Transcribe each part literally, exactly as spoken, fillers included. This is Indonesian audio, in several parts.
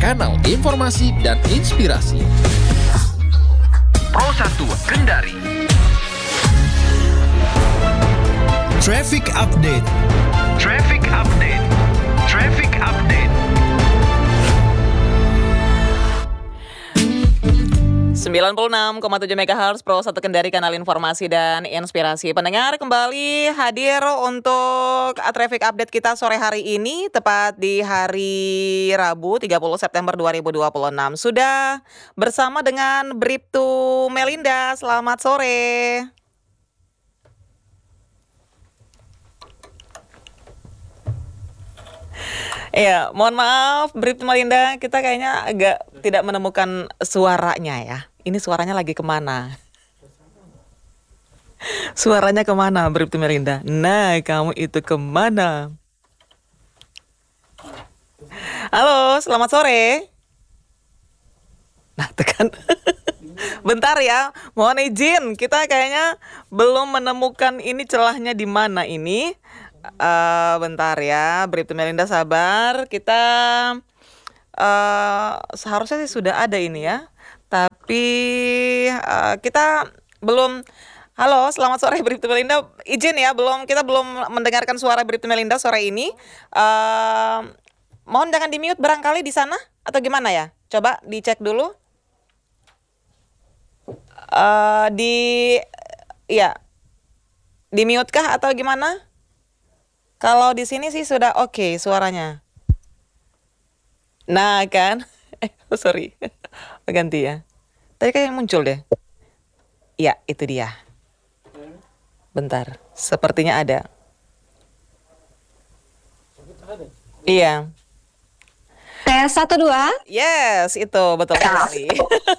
kanal informasi dan inspirasi. Pro satu Kendari. Traffic Update. Traffic Update. Traffic Update. sembilan puluh enam koma tujuh megahertz Pro satu Kendari, kanal informasi dan inspirasi. Pendengar kembali hadir untuk traffic update kita sore hari ini, tepat di hari Rabu tiga puluh September dua ribu dua puluh enam. Sudah bersama dengan Bribtu Melinda. Selamat sore. Iya, mohon maaf Bribtu Melinda, kita kayaknya agak tidak menemukan suaranya ya. Ini suaranya lagi kemana? Suaranya kemana Bribtu Melinda? Nah, kamu itu kemana? Halo, selamat sore. Nah, tekan. Bentar ya, mohon izin. Kita kayaknya belum menemukan ini celahnya di mana ini. Uh, bentar ya, Bribtu Melinda sabar. Kita uh, seharusnya sih sudah ada ini ya, tapi uh, kita belum. Halo, selamat sore Bribtu Melinda. Izin ya, belum kita belum mendengarkan suara Bribtu Melinda sore ini. Uh, mohon jangan di mute barangkali di sana atau gimana ya? Coba dicek dulu. Uh, di ya di mute kah atau gimana? Kalau di sini sih sudah oke okay, suaranya. Nah kan, eh oh, sorry, ganti ya. Tadi kayak muncul deh. Iya itu dia. Bentar, sepertinya ada. Iya. Tes satu dua. Yes, itu betul sekali.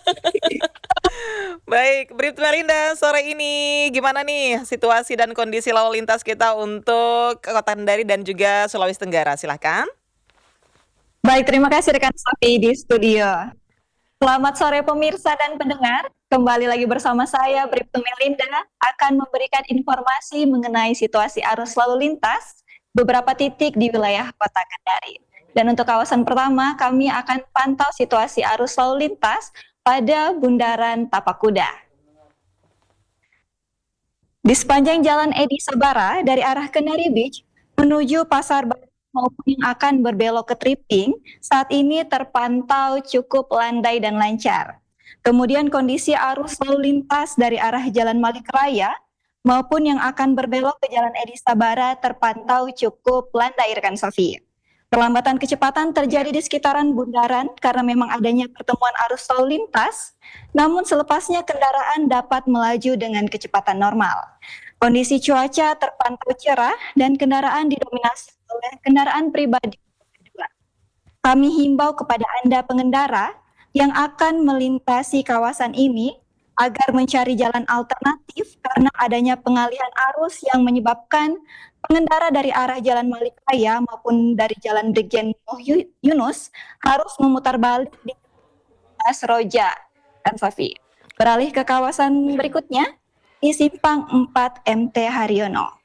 Baik, Bribtu Melinda, sore ini gimana nih situasi dan kondisi lalu lintas kita untuk Kota Kendari dan juga Sulawesi Tenggara? Silahkan. Baik, terima kasih rekan Safi di studio. Selamat sore pemirsa dan pendengar. Kembali lagi bersama saya, Bribtu Melinda, akan memberikan informasi mengenai situasi arus lalu lintas beberapa titik di wilayah Kota Kendari. Dan untuk kawasan pertama, kami akan pantau situasi arus lalu lintas pada Bundaran Tapak Kuda. Di sepanjang Jalan Edi Sabara dari arah Kendari Beach menuju Pasar Baru maupun yang akan berbelok ke Triping, saat ini terpantau cukup landai dan lancar. Kemudian kondisi arus lalu lintas dari arah Jalan Malik Raya maupun yang akan berbelok ke Jalan Edi Sabara terpantau cukup landai rekan Safi. Perlambatan kecepatan terjadi di sekitaran bundaran karena memang adanya pertemuan arus lalu lintas, namun selepasnya kendaraan dapat melaju dengan kecepatan normal. Kondisi cuaca terpantau cerah dan kendaraan didominasi oleh kendaraan pribadi. Kami himbau kepada Anda pengendara yang akan melintasi kawasan ini agar mencari jalan alternatif karena adanya pengalihan arus yang menyebabkan pengendara dari arah Jalan Malik Raya maupun dari Jalan Brigjen Nuh Yunus harus memutar balik di Mas Roja dan Safi. Beralih ke kawasan berikutnya di Simpang empat M T Haryono.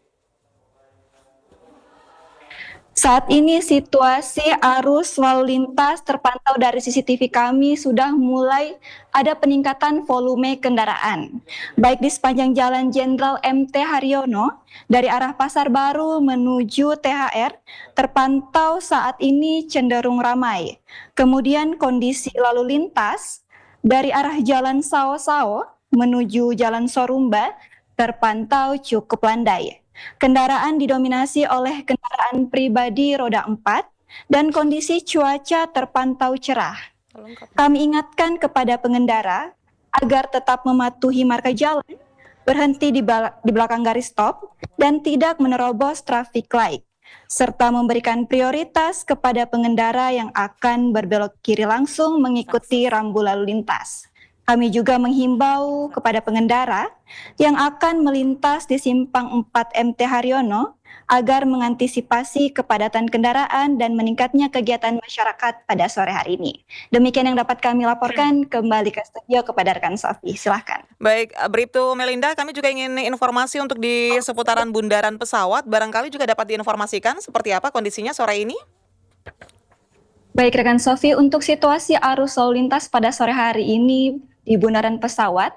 Saat ini situasi arus lalu lintas terpantau dari C C T V kami sudah mulai ada peningkatan volume kendaraan. Baik di sepanjang Jalan Jenderal M T Haryono dari arah Pasar Baru menuju T H R terpantau saat ini cenderung ramai. Kemudian kondisi lalu lintas dari arah Jalan Sao-Sao menuju Jalan Sorumba terpantau cukup landai. Kendaraan didominasi oleh kendaraan pribadi roda empat dan kondisi cuaca terpantau cerah. Kami ingatkan kepada pengendara agar tetap mematuhi marka jalan, berhenti di, di belakang garis stop, dan tidak menerobos traffic light, serta memberikan prioritas kepada pengendara yang akan berbelok kiri langsung mengikuti rambu lalu lintas. Kami juga menghimbau kepada pengendara yang akan melintas di Simpang empat M T Haryono agar mengantisipasi kepadatan kendaraan dan meningkatnya kegiatan masyarakat pada sore hari ini. Demikian yang dapat kami laporkan. Kembali ke studio kepada rekan Safi. Silahkan. Baik, Bribtu Melinda, kami juga ingin informasi untuk di seputaran bundaran pesawat. Barangkali juga dapat diinformasikan seperti apa kondisinya sore ini? Baik rekan Sofi, untuk situasi arus lalu lintas pada sore hari ini di Bundaran Pesawat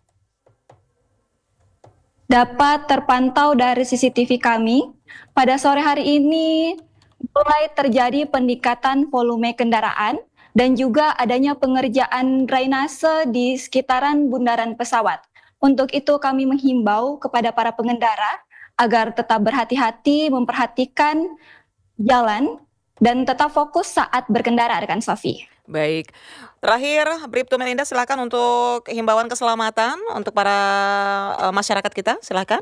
dapat terpantau dari C C T V kami. Pada sore hari ini mulai terjadi peningkatan volume kendaraan dan juga adanya pengerjaan drainase di sekitaran Bundaran Pesawat. Untuk itu kami menghimbau kepada para pengendara agar tetap berhati-hati, memperhatikan jalan dan tetap fokus saat berkendara, rekan Sofi. Baik, terakhir Bribtu Melinda silakan untuk himbauan keselamatan untuk para uh, masyarakat kita, silakan.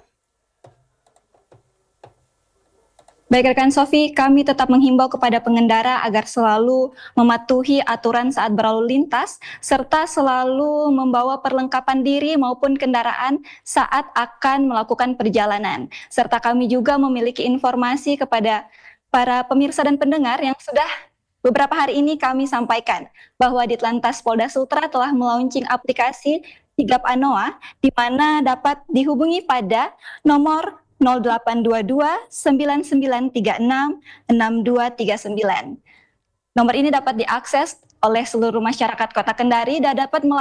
Baik rekan Sofi, kami tetap menghimbau kepada pengendara agar selalu mematuhi aturan saat berlalu lintas, serta selalu membawa perlengkapan diri maupun kendaraan saat akan melakukan perjalanan. Serta kami juga memiliki informasi kepada para pemirsa dan pendengar yang sudah beberapa hari ini kami sampaikan bahwa Ditlantas Polda Sultra telah melaunching aplikasi Sigap Anoa, di mana dapat dihubungi pada nomor nol delapan dua dua sembilan sembilan tiga enam enam dua tiga sembilan. Nomor ini dapat diakses oleh seluruh masyarakat Kota Kendari dan dapat